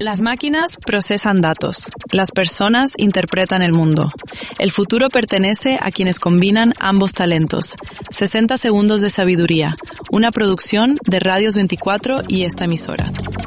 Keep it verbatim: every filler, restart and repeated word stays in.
Las máquinas procesan datos, las personas interpretan el mundo. El futuro pertenece a quienes combinan ambos talentos. sesenta segundos de sabiduría, una producción de Radios veinticuatro y esta emisora.